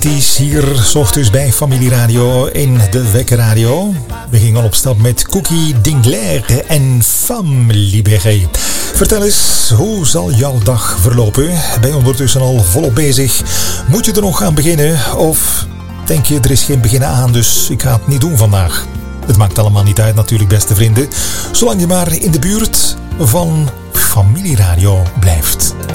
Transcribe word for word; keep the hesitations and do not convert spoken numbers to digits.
is hier 's ochtends bij Familieradio in de Wekkerradio. We gingen op stap met Cookie Dingler en Femme Libérée. Vertel eens, hoe zal jouw dag verlopen? Ben je ondertussen al volop bezig? Moet je er nog aan beginnen? Of denk je, er is geen beginnen aan, dus ik ga het niet doen vandaag? Het maakt allemaal niet uit natuurlijk, beste vrienden. Zolang je maar in de buurt van Familieradio blijft.